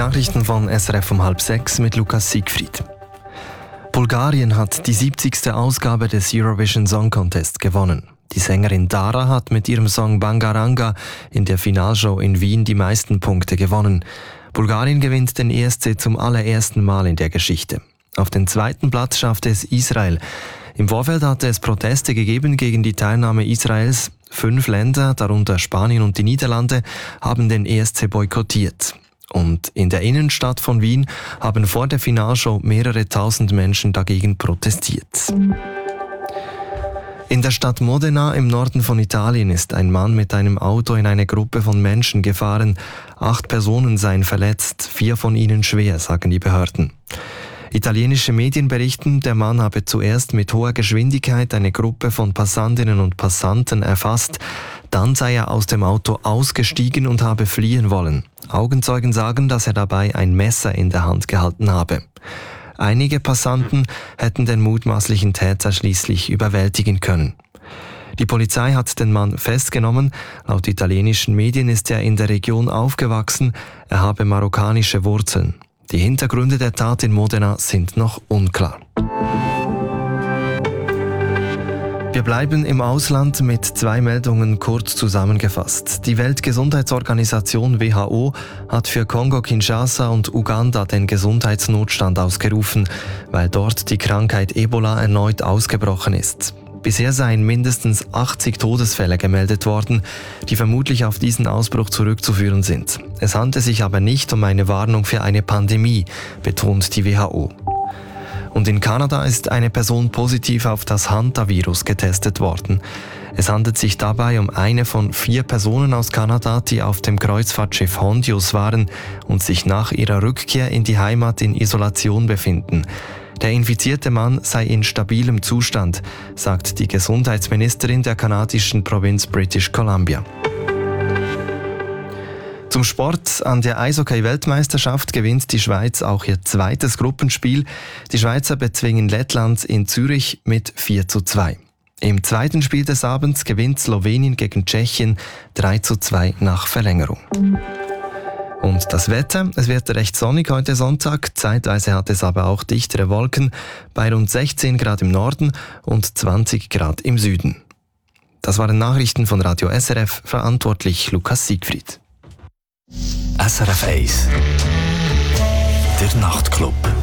Nachrichten von SRF um 5:30 mit Lukas Siegfried. Bulgarien hat die 70. Ausgabe des Eurovision Song Contest gewonnen. Die Sängerin Dara hat mit ihrem Song Bangaranga in der Finalshow in Wien die meisten Punkte gewonnen. Bulgarien gewinnt den ESC zum allerersten Mal in der Geschichte. Auf den zweiten Platz schaffte es Israel. Im Vorfeld hatte es Proteste gegeben gegen die Teilnahme Israels. 5 Länder, darunter Spanien und die Niederlande, haben den ESC boykottiert. Und in der Innenstadt von Wien haben vor der Finalshow mehrere tausend Menschen dagegen protestiert. In der Stadt Modena im Norden von Italien ist ein Mann mit einem Auto in eine Gruppe von Menschen gefahren. 8 Personen seien verletzt, 4 von ihnen schwer, sagen die Behörden. Italienische Medien berichten, der Mann habe zuerst mit hoher Geschwindigkeit eine Gruppe von Passantinnen und Passanten erfasst. Dann sei er aus dem Auto ausgestiegen und habe fliehen wollen. Augenzeugen sagen, dass er dabei ein Messer in der Hand gehalten habe. Einige Passanten hätten den mutmaßlichen Täter schließlich überwältigen können. Die Polizei hat den Mann festgenommen. Laut italienischen Medien ist er in der Region aufgewachsen. Er habe marokkanische Wurzeln. Die Hintergründe der Tat in Modena sind noch unklar. Wir bleiben im Ausland mit 2 Meldungen kurz zusammengefasst. Die Weltgesundheitsorganisation WHO hat für Kongo-Kinshasa und Uganda den Gesundheitsnotstand ausgerufen, weil dort die Krankheit Ebola erneut ausgebrochen ist. Bisher seien mindestens 80 Todesfälle gemeldet worden, die vermutlich auf diesen Ausbruch zurückzuführen sind. Es handelt sich aber nicht um eine Warnung für eine Pandemie, betont die WHO. Und in Kanada ist eine Person positiv auf das Hantavirus getestet worden. Es handelt sich dabei um eine von 4 Personen aus Kanada, die auf dem Kreuzfahrtschiff Hondius waren und sich nach ihrer Rückkehr in die Heimat in Isolation befinden. Der infizierte Mann sei in stabilem Zustand, sagt die Gesundheitsministerin der kanadischen Provinz British Columbia. Zum Sport: An der Eishockey-Weltmeisterschaft gewinnt die Schweiz auch ihr zweites Gruppenspiel. Die Schweizer bezwingen Lettland in Zürich mit 4:2. Im zweiten Spiel des Abends gewinnt Slowenien gegen Tschechien 3:2 nach Verlängerung. Und das Wetter: Es wird recht sonnig heute Sonntag, zeitweise hat es aber auch dichtere Wolken, bei rund 16 Grad im Norden und 20 Grad im Süden. Das waren Nachrichten von Radio SRF, verantwortlich Lukas Siegfried. SRF 1 Der Nachtclub.